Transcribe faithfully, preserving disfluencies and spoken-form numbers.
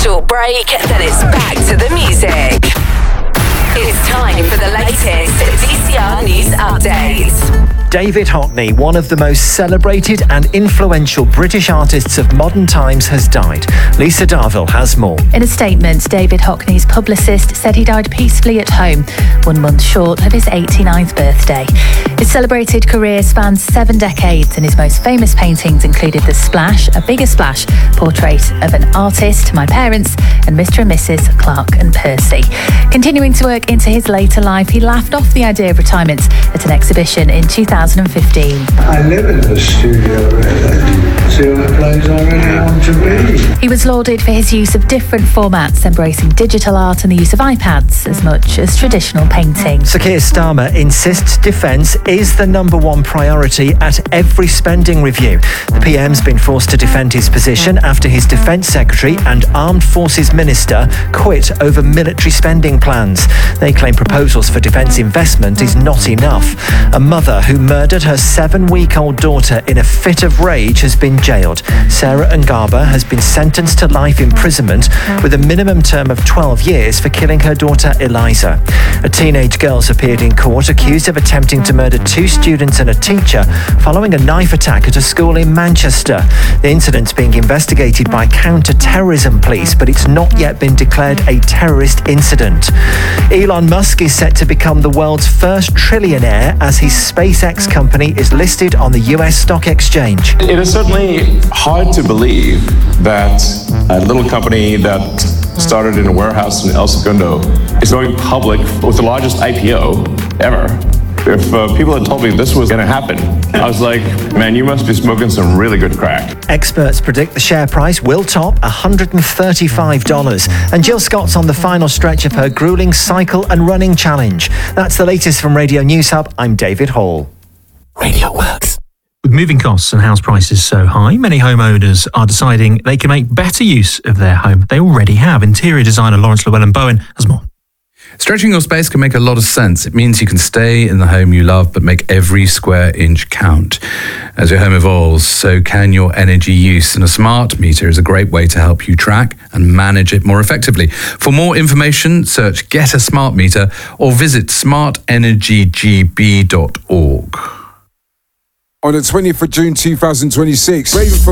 short break, then it's back to the music. It's time for the latest D C R News Update. David Hockney, one of the most celebrated and influential British artists of modern times, has died. Lisa Darville has more. In a statement, David Hockney's publicist said he died peacefully at home, one month short of his eighty-ninth birthday. His celebrated career spans seven decades, and his most famous paintings included The Splash, A Bigger Splash, portrait of an artist, my parents, and Mister and Missus Clark and Percy. Continuing to work into his later life, he laughed off the idea of retirement at an exhibition in two thousand fifteen. I live in the studio, really. See what place I really want to be. He was lauded for his use of different formats, embracing digital art and the use of iPads as much as traditional painting. Sir Keir Starmer insists defence is the number one priority at every spending review. The P M's been forced to defend his position after his Defence Secretary and Armed Forces Minister quit over military spending plans. They claim proposals for defence investment is not enough. A mother who murdered her seven-week-old daughter in a fit of rage has been jailed. Sarah Ngaba has been sentenced to life imprisonment with a minimum term of twelve years for killing her daughter Eliza. A teenage girl's appeared in court accused of attempting to murder two students and a teacher following a knife attack at a school in Manchester. The incident's being investigated by counter-terrorism police, but it's not yet been declared a terrorist incident. Elon Musk is set to become the world's first trillionaire as his SpaceX company is listed on the U S stock exchange. It is certainly hard to believe that a little company that started in a warehouse in El Segundo is going public with the largest I P O ever. If uh, people had told me this was going to happen, I was like, man, you must be smoking some really good crack. Experts predict the share price will top one hundred thirty-five dollars. And Jill Scott's on the final stretch of her grueling cycle and running challenge. That's the latest from Radio News Hub. I'm David Hall. Radio Works. With moving costs and house prices so high, many homeowners are deciding they can make better use of their home they already have. Interior designer Lawrence Llewellyn-Bowen has more. Stretching your space can make a lot of sense. It means you can stay in the home you love, but make every square inch count. As your home evolves, so can your energy use, and a smart meter is a great way to help you track and manage it more effectively. For more information, search Get a Smart Meter or visit smart energy g b dot org. On the twentieth of June two thousand twenty-six, Ravenford